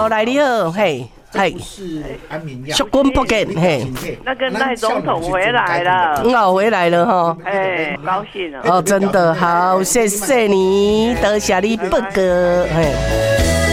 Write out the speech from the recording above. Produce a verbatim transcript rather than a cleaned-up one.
来你好，嘿，嘿，祝君不见，嘿。 那个赖总统回来了， 很好，回来了哈。 哎，高兴了。 哦，真的好，谢谢你，多谢你报告，嘿。